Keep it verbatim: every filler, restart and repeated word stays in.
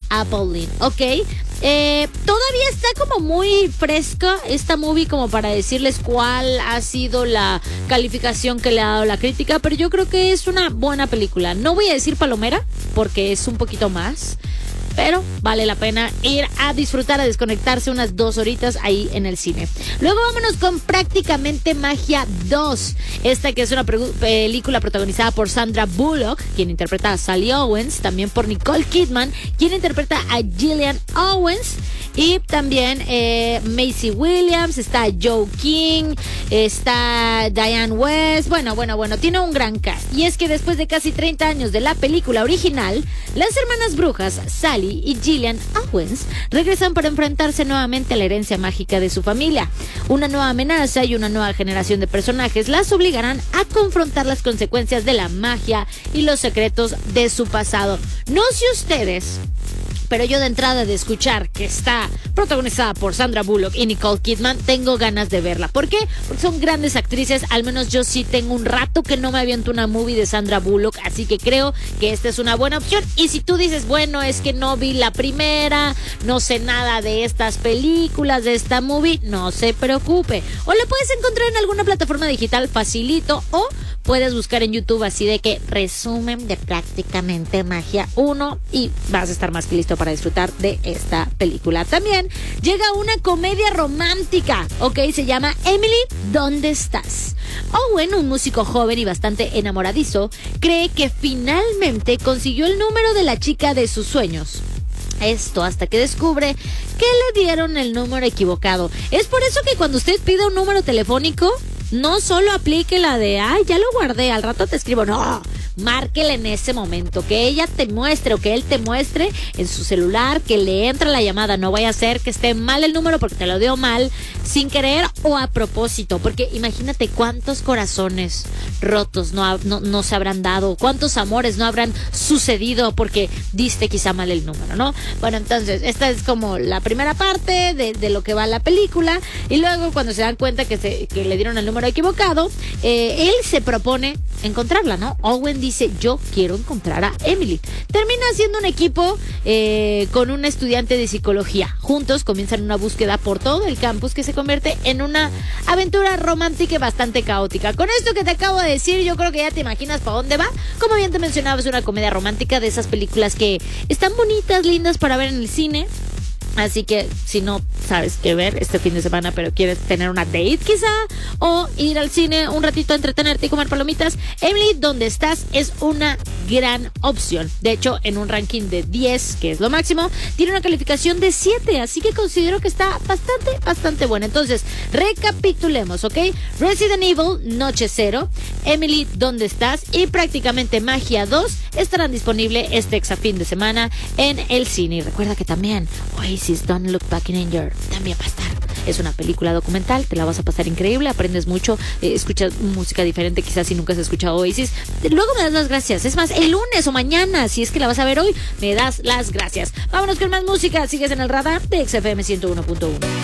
Apple, ¿ok? Eh, todavía está como muy fresca esta movie como para decirles cuál ha sido la calificación que le ha dado la crítica, pero yo creo que es una buena película. No voy a decir palomera porque es un poquito más, pero vale la pena ir a disfrutar, a desconectarse unas dos horitas ahí en el cine. Luego vámonos con Prácticamente Magia dos. Esta que es una pre- película protagonizada por Sandra Bullock, quien interpreta a Sally Owens. También por Nicole Kidman, quien interpreta a Gillian Owens. Y también eh, Maisie Williams, está Joe King, está Diane West. Bueno, bueno, bueno, tiene un gran cast. Y es que después de casi treinta años de la película original, las hermanas brujas Sally y Gillian Owens regresan para enfrentarse nuevamente a la herencia mágica de su familia. Una nueva amenaza y una nueva generación de personajes las obligarán a confrontar las consecuencias de la magia y los secretos de su pasado. No sé ustedes, pero yo de entrada de escuchar que está protagonizada por Sandra Bullock y Nicole Kidman, tengo ganas de verla. ¿Por qué? Porque son grandes actrices. Al menos yo sí tengo un rato que no me aviento una movie de Sandra Bullock, así que creo que esta es una buena opción. Y si tú dices, bueno, es que no vi la primera, no sé nada de estas películas, de esta movie, no se preocupe. O la puedes encontrar en alguna plataforma digital facilito, o puedes buscar en YouTube así de que resumen de Prácticamente Magia uno y vas a estar más que listo para disfrutar de esta película. También llega una comedia romántica, ok, se llama Emily, ¿dónde estás? Owen, un músico joven y bastante enamoradizo, cree que finalmente consiguió el número de la chica de sus sueños. Esto hasta que descubre que le dieron el número equivocado. Es por eso que cuando usted pide un número telefónico, no solo aplique la de, ay, ya lo guardé, al rato te escribo. No, márquele en ese momento, que ella te muestre o que él te muestre en su celular que le entra la llamada. No vaya a ser que esté mal el número porque te lo dio mal, sin querer o a propósito. Porque imagínate cuántos corazones rotos no, ha, no, no se habrán dado, cuántos amores no habrán sucedido porque diste quizá mal el número, ¿no? Bueno, entonces, esta es como la primera parte de, de lo que va la película. Y luego cuando se dan cuenta que, se, que le dieron el número equivocado, eh, él se propone encontrarla, ¿no? Owen dice, yo quiero encontrar a Emily. Termina siendo un equipo eh, con un estudiante de psicología. Juntos comienzan una búsqueda por todo el campus que se convierte en una aventura romántica y bastante caótica. Con esto que te acabo de decir, yo creo que ya te imaginas para dónde va. Como bien te mencionaba, es una comedia romántica de esas películas que están bonitas, lindas para ver en el cine. Así que si no sabes qué ver este fin de semana, pero quieres tener una date quizá, o ir al cine un ratito a entretenerte y comer palomitas, Emily, ¿dónde estás? Es una gran opción. De hecho, en un ranking de diez, que es lo máximo, tiene una calificación de siete, así que considero que está bastante, bastante buena. Entonces, recapitulemos, ¿ok? Resident Evil, Noche Cero, Emily, ¿dónde estás? Y Prácticamente Magia dos estarán disponibles este exa fin de semana en el cine. Y recuerda que también Oasis, Don't Look Back in Anger también va a estar. Es una película documental, te la vas a pasar increíble, aprendes mucho, eh, escuchas música diferente, quizás si nunca has escuchado Oasis. Luego me das las gracias. Es más, el lunes o mañana, si es que la vas a ver hoy, me das las gracias. Vámonos con más música. Sigues en el radar de X F M ciento uno punto uno.